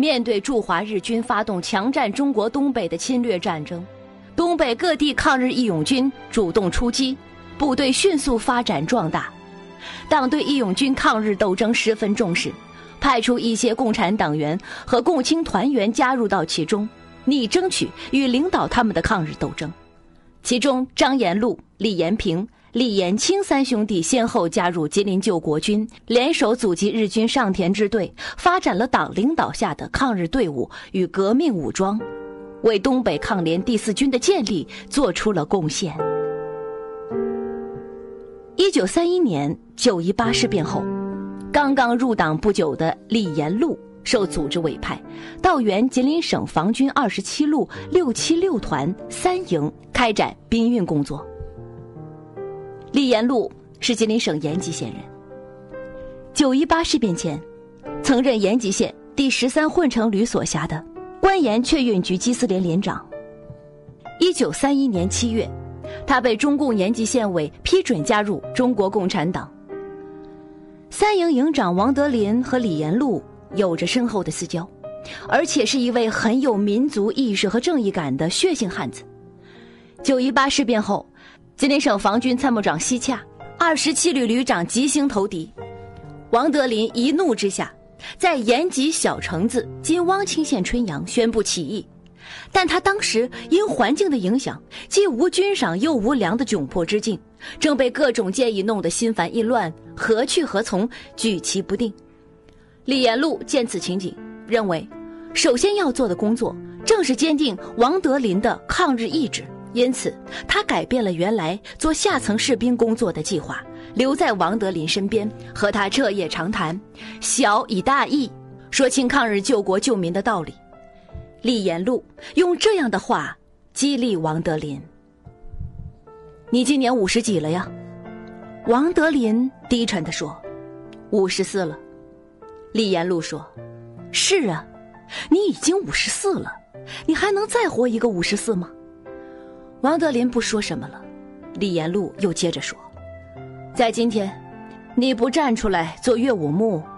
面对驻华日军发动强占中国东北的侵略战争，东北各地抗日义勇军主动出击，部队迅速发展壮大。党对义勇军抗日斗争十分重视，派出一些共产党员和共青团员加入到其中，拟争取与领导他们的抗日斗争。其中张延禄、李延平、李延清三兄弟先后加入吉林救国军，联手阻击日军上田支队，发展了党领导下的抗日队伍与革命武装，为东北抗联第4军的建立做出了贡献。1931年9·18事变后，刚刚入党不久的李延禄受组织委派，到原吉林省防军27路676团3营开展兵运工作。李延禄是吉林省延吉县人，9·18事变前，曾任延吉县第13混成旅所辖的关盐确运局机司连连长。1931年7月，他被中共延吉县委批准加入中国共产党。3营营长王德林和李延禄有着深厚的私交，而且是一位很有民族意识和正义感的血性汉子。9·18事变后，吉林省防军参谋长西洽、27旅旅长吉星投敌，王德林一怒之下，在延吉小城子今汪清县春阳宣布起义。但他当时因环境的影响，既无军赏又无粮的窘迫之境，正被各种建议弄得心烦意乱，何去何从，举棋不定。李延禄见此情景，认为首先要做的工作正是坚定王德林的抗日意志，因此他改变了原来做下层士兵工作的计划，留在王德林身边，和他彻夜长谈，晓以大义，说清抗日救国救民的道理。李延禄用这样的话激励王德林：你今年50几了呀？王德林低沉地说：54了。李延禄说：是啊，你已经54了，你还能再活一个54吗？王德林不说什么了。李延禄又接着说：在今天，你不站出来做岳武穆，